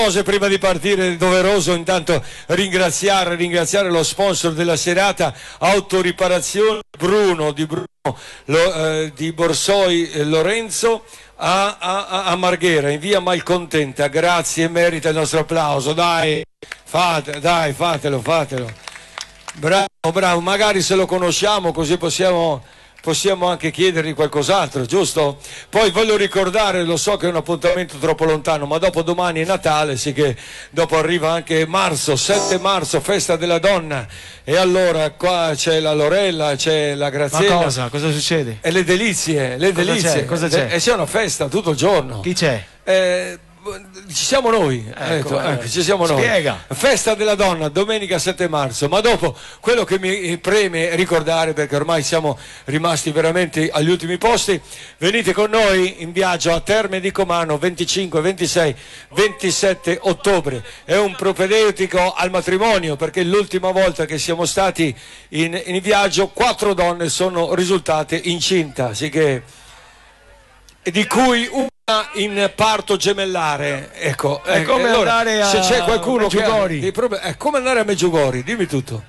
Prima di partire è doveroso intanto ringraziare lo sponsor della serata, Autoriparazione Bruno di Borsoi Lorenzo a Marghera in via Malcontenta. Grazie, merita il nostro applauso, dai, fatelo. Bravo, magari se lo conosciamo così possiamo anche chiedergli qualcos'altro, giusto? Poi voglio ricordare, lo so che è un appuntamento troppo lontano, ma dopo domani è Natale, sì, che dopo arriva anche marzo, 7 marzo, festa della donna, e allora qua c'è la Lorella, c'è la Graziella. Ma cosa succede? E le delizie. Cosa c'è? E c'è una festa tutto il giorno. Chi c'è? Ci siamo noi, ci siamo noi. Spiega. Festa della donna, domenica 7 marzo. Ma dopo, quello che mi preme ricordare, perché ormai siamo rimasti veramente agli ultimi posti, venite con noi in viaggio a Terme di Comano 25, 26, 27 ottobre. È un propedeutico al matrimonio, perché l'ultima volta che siamo stati in viaggio 4 donne sono risultate incinta, di cui una in parto gemellare. Ecco, è come allora, andare se c'è qualcuno Meggiugori. che ha dei problemi, è come andare a Meggiugori, dimmi tutto.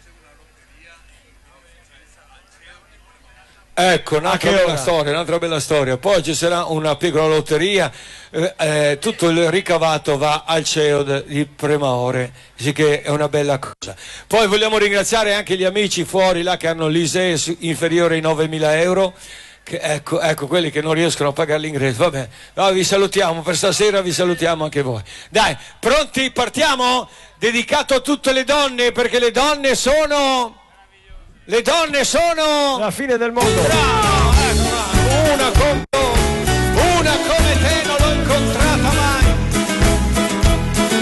Ecco, un'altra bella storia. Poi ci sarà una piccola lotteria, tutto il ricavato va al CEO di Premaore, sì, che è una bella cosa. Poi vogliamo ringraziare anche gli amici fuori là che hanno l'ISEE inferiore ai 9.000 euro. Ecco quelli che non riescono a pagare l'ingresso. Vabbè, vi salutiamo per stasera, vi salutiamo anche voi. Dai, pronti? Partiamo? Dedicato a tutte le donne, perché le donne sono la fine del mondo. Bravo!